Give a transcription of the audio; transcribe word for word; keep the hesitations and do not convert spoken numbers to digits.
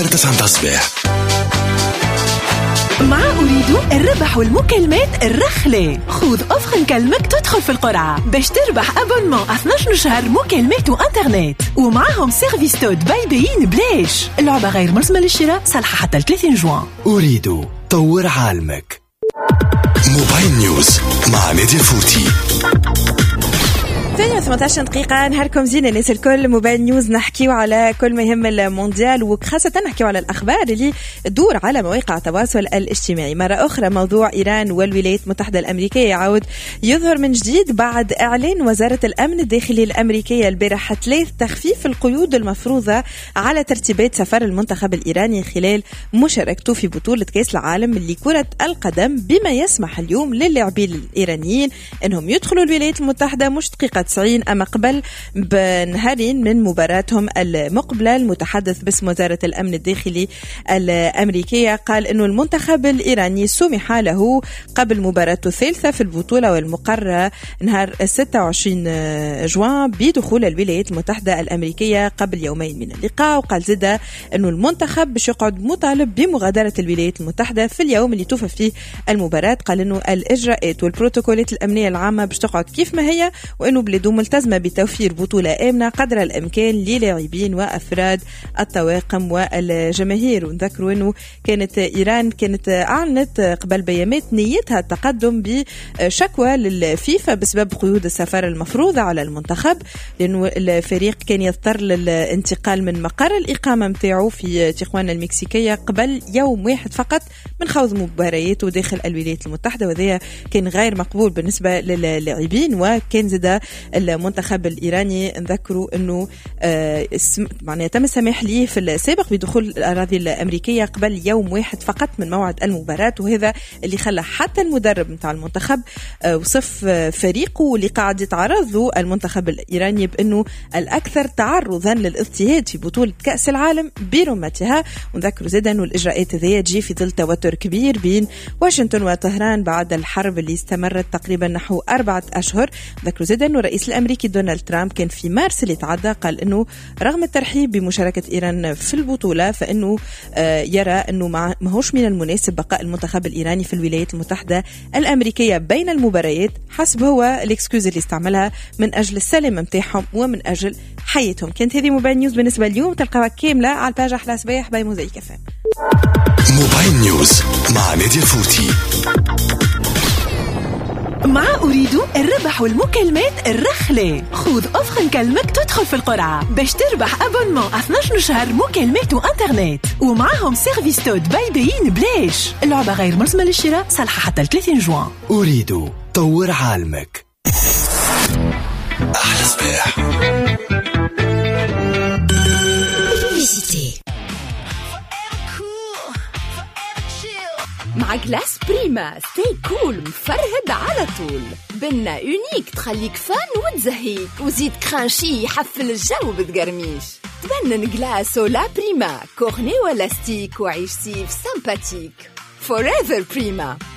تسعة الصباح مع أريد الربح والمكالمات الرخلة. خذ أفخر مكالمك تدخل في القرعة باش تربح أبونمون اثني عشر شهر مكالمات وإنترنت، ومعهم سيرفيس تود بايبيين بلاش. اللعبة غير ملزمة للشراء، صالحة حتى ثلاثين جوان. أريد طور عالمك. موبايل نيوز مع نادية الفوتي. ثانية ثمانية عشر دقيقة. نهاركم زين الناس الكل. موبايل نيوز نحكيو على كل ما يهم المونديال، وخاصة نحكيو على الأخبار اللي تدور على مواقع التواصل الاجتماعي. مرة أخرى موضوع إيران والولايات المتحدة الأمريكية يعود يظهر من جديد بعد إعلان وزارة الأمن الداخلي الأمريكية البارحة ثلاث تخفيف القيود المفروضة على ترتيبات سفر المنتخب الإيراني خلال مشاركته في بطولة كأس العالم لكرة القدم، بما يسمح اليوم للاعبين الإيرانيين أنهم يدخلوا الولايات المتحدة مش دقيقة تسعين أما قبل بنهارين من مباراتهم المقبلة. المتحدث باسم وزارة الأمن الداخلي الأمريكية قال أنه المنتخب الإيراني سمح له قبل مباراته الثالثة في البطولة والمقررة نهار ستة وعشرين جوان بدخول الولايات المتحدة الأمريكية قبل يومين من اللقاء. وقال زدا أنه المنتخب باش يقعد مطالب بمغادرة الولايات المتحدة في اليوم اللي توفى فيه المباراة. قال أنه الإجراءات والبروتوكولات الأمنية العامة باش تقعد كيف ما هي، وأنه بلده ملتزمة بتوفير بطولة آمنة قدر الإمكان للاعبين وأفراد الطواقم والجماهير. ونذكروا أنه كانت إيران كانت أعلنت قبل بيامات نيتها التقدم بشكوى للفيفا بسبب قيود السفر المفروضة على المنتخب، لأنه الفريق كان يضطر للانتقال من مقر الإقامة متاعه في تيخوانا المكسيكية قبل يوم واحد فقط من خوض مبارياته داخل الولايات المتحدة، وذا كان غير مقبول بالنسبة للاعبين. وكان زدا المنتخب الإيراني نذكروا أنه آه معناه تم السماح ليه في السابق بدخول الأراضي الأمريكية قبل يوم واحد فقط من موعد المباراة، وهذا اللي خلى حتى المدرب متاع المنتخب آه وصف آه فريقه واللي قاعد يتعرض له المنتخب الإيراني بأنه الأكثر تعرضا للاضطهاد في بطولة كأس العالم برمتها. ونذكروا زيدا أنه الإجراءات ذي تجي في ظل توتر كبير بين واشنطن وطهران بعد الحرب اللي استمرت تقريبا نحو أربعة أشهر. ذكروا زيدا أنه الرئيس الأمريكي دونالد ترامب كان في مارس اللي تعدى قال أنه رغم الترحيب بمشاركة إيران في البطولة فإنه آه يرى أنه ما هوش من المناسب بقاء المنتخب الإيراني في الولايات المتحدة الأمريكية بين المباريات، حسب هو الإكسكوز اللي استعملها من أجل السلامة متاعهم ومن أجل حياتهم. كانت هذه موبايل نيوز بالنسبة اليوم، تلقاها كاملة على الباجة أحلى صباح باي موزايك فام. موبايل نيوز مع نادية الفوتي. مع أريد الربح والمكالمات الرخلة. خذ أفخر مكالمك تدخل في القرعة باش تربح أبونمون اثني عشر شهر مكالمات وإنترنت، ومعهم سيرفيس تود بايبيين بلاش. اللعبة غير ملزمة للشراء، صالحة حتى ثلاثين جوان. أريد طور عالمك. أحلى صباح. مع جلاس بريما ستي كول مفرهد على طول. بنا يونيك تخليك فان وتزهيك، وزيد كرانشي يحفل الجو بتقرميش. تبنن جلاس ولا بريما كورني ولا ستيك وعيش سيف سامباتيك. فوريفر بريما.